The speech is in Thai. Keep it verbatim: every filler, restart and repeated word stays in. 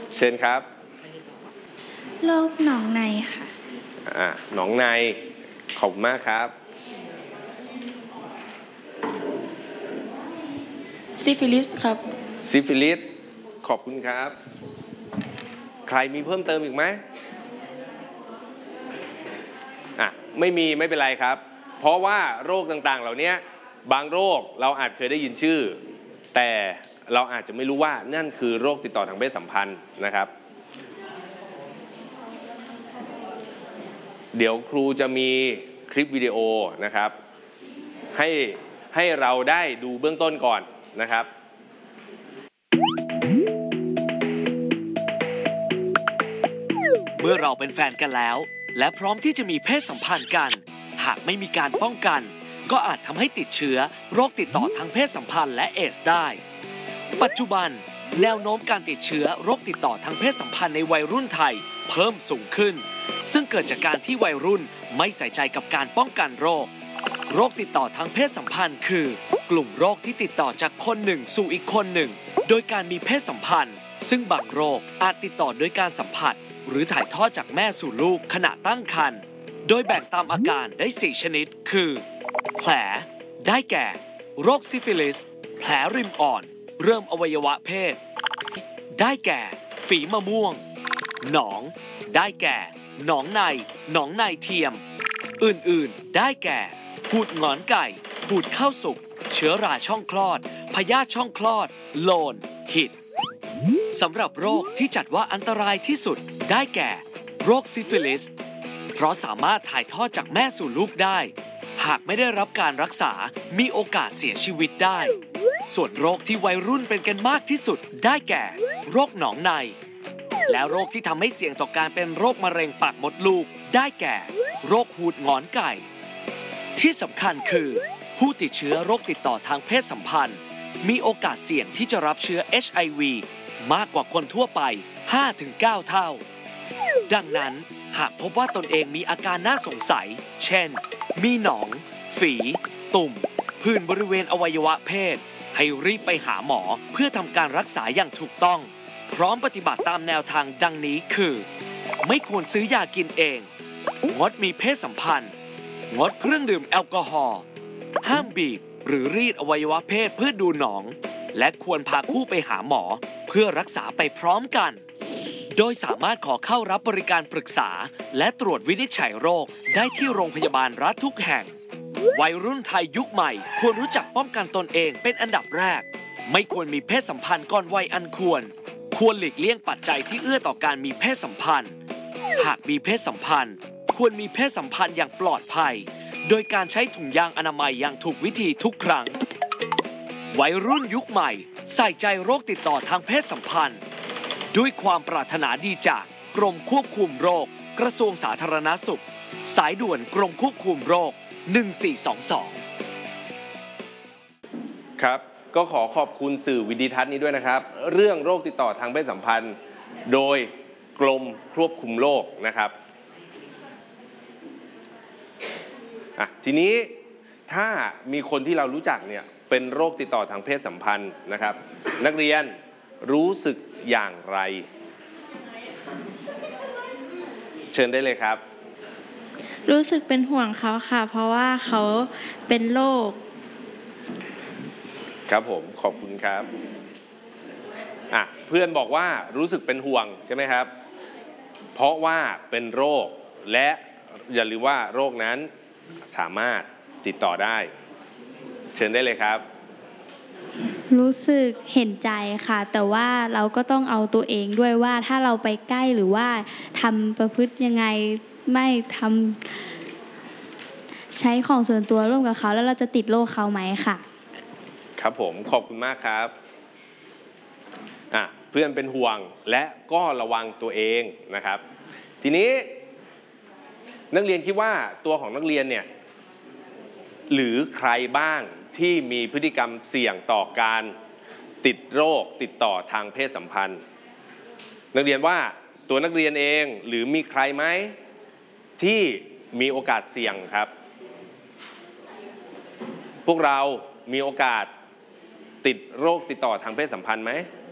เชิญครับโรคหนองในค่ะอ่าหนองในขอบคุณมากครับซิฟิลิสครับซิฟิลิสขอบคุณครับใครมีเพิ่มเติมอีกไหมอ่ะไม่มีไม่เป็นไรครับเพราะว่าโรคต่างๆเหล่านี้บางโรคเราอาจเคยได้ยินชื่อแต่เราอาจจะไม่รู้ว่านั่นคือโรคติดต่อทางเพศสัมพันธ์นะครับเดี๋ยวครูจะมีคลิปวิดีโอนะครับให้ให้เราได้ดูเบื้องต้นก่อนนะครับเมื่อเราเป็นแฟนกันแล้วและพร้อมที่จะมีเพศสัมพันธ์กันหากไม่มีการป้องกันก็อาจทำให้ติดเชื้อโรคติดต่อทางเพศสัมพันธ์และเอดส์ได้ปัจจุบันแนวโน้มการติดเชื้อโรคติดต่อทางเพศสัมพันธ์ในวัยรุ่นไทยเพิ่มสูงขึ้นซึ่งเกิดจากการที่วัยรุ่นไม่ใส่ใจกับการป้องกันโรคโรคติดต่อทางเพศสัมพันธ์คือกลุ่มโรคที่ติดต่อจากคนหนึ่งสู่อีกคนหนึ่งโดยการมีเพศสัมพันธ์ซึ่งบางโรคอาจติดต่อโดยการสัมผัสหรือถ่ายทอดจากแม่สู่ลูกขณะตั้งครรภ์โดยแบ่งตามอาการได้สี่ชนิดคือแผลได้แก่โรคซิฟิลิสแผลริมอ่อนเริ่มอวัยวะเพศได้แก่ฝีมะม่วงหนองได้แก่หนองในหนองในเทียมอื่นๆได้แก่หูดหงอนไก่หูดเข้าสุกเชื้อราช่องคลอดพยาธิช่องคลอดโลนหิดสำหรับโรคที่จัดว่าอันตรายที่สุดได้แก่โรคซิฟิลิสเพราะสามารถถ่ายทอดจากแม่สู่ลูกได้หากไม่ได้รับการรักษามีโอกาสเสียชีวิตได้ส่วนโรคที่วัยรุ่นเป็นกันมากที่สุดได้แก่โรคหนองในและโรคที่ทำให้เสี่ยงต่อการเป็นโรคมะเร็งปากมดลูกได้แก่โรคหูดหงอนไก่ที่สำคัญคือผู้ติดเชื้อโรคติดต่อทางเพศสัมพันธ์มีโอกาสเสี่ยงที่จะรับเชื้อ เอช ไอ วี มากกว่าคนทั่วไป ห้าถึงเก้า เท่าดังนั้นหากพบว่าตนเองมีอาการน่าสงสัยเช่นมีหนองฝีตุ่มผื่นบริเวณอวัยวะเพศให้รีบไปหาหมอเพื่อทำการรักษาอย่างถูกต้องพร้อมปฏิบัติตามแนวทางดังนี้คือไม่ควรซื้อยากินเองงดมีเพศสัมพันธ์งดเครื่องดื่มแอลกอฮอล์ห้ามบีบหรือรีดอวัยวะเพศเพื่อดูหนองและควรพาคู่ไปหาหมอเพื่อรักษาไปพร้อมกันโดยสามารถขอเข้ารับบริการปรึกษาและตรวจวินิจฉัยโรคได้ที่โรงพยาบาลรัฐทุกแห่งวัยรุ่นไทยยุคใหม่ควรรู้จักป้องกันตนเองเป็นอันดับแรกไม่ควรมีเพศสัมพันธ์ก่อนวัยอันควรควรหลีกเลี่ยงปัจจัยที่เอื้อต่อการมีเพศสัมพันธ์หากมีเพศสัมพันธ์ควรมีเพศสัมพันธ์อย่างปลอดภัยโดยการใช้ถุงยางอนามัยอย่างถูกวิธีทุกครั้งวัยรุ่นยุคใหม่ใส่ใจโรคติดต่อทางเพศสัมพันธ์ด้วยความปรารถนาดีจากกรมควบคุมโรคกระทรวงสาธารณสุขสายด่วนกรมควบคุมโรคหนึ่งสี่สองสองครับก็ขอขอบคุณสื่อวิดีทัศน์นี้ด้วยนะครับเรื่องโรคติดต่อทางเพศสัมพันธ์โดยกรมควบคุมโรคนะครับอ่ะทีนี้ถ้ามีคนที่เรารู้จักเนี่ยเป็นโรคติดต่อทางเพศสัมพันธ์นะครับนักเรียนรู้สึกอย่างไรเชิญได้เลยครับรู้สึกเป็นห่วงเขาค่ะเพราะว่าเขาเป็นโรคครับผมขอบคุณครับอ่ะเพื่อนบอกว่ารู้สึกเป็นห่วงใช่ไหมครับเพราะว่าเป็นโรคและอย่าลืมว่าโรคนั้นสามารถติดต่อได้เชิญได้เลยครับรู้สึกเห็นใจค่ะแต่ว่าเราก็ต้องเอาตัวเองด้วยว่าถ้าเราไปใกล้หรือว่าทำประพฤติยังไงไม่ทำใช้ของส่วนตัวร่วมกับเขาแล้วเราจะติดโรคเขาไหมค่ะครับผมขอบคุณมากครับอ่ะเพื่อนเป็นห่วงและก็ระวังตัวเองนะครับทีนี้นักเรียนคิดว่าตัวของนักเรียนเนี่ยหรือใครบ้างที่มีพฤติกรรมเสี่ยงต่อการติดโรคติดต่อทางเพศสัมพันธ์นักเรียนว่าตัวนักเรียนเองหรือมีใครไหมที่มีโอกาสเสี่ยงครับพวกเรามีโอกาสติดโรคติดต่อทางเพศสัมพันธ์ไหม